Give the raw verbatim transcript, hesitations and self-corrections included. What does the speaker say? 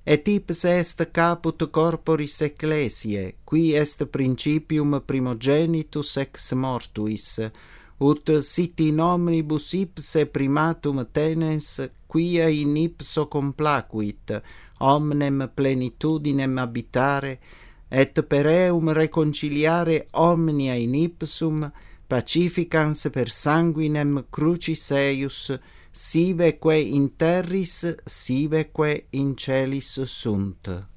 et ipse est caput corporis ecclesiae, qui est principium primogenitus ex mortuis, ut sit in omnibus ipse primatum tenes, quia in ipso complacuit, omnem plenitudinem habitare, et per eum reconciliare omnia in ipsum, pacificans per sanguinem crucis eius, siveque in terris, siveque in celis sunt.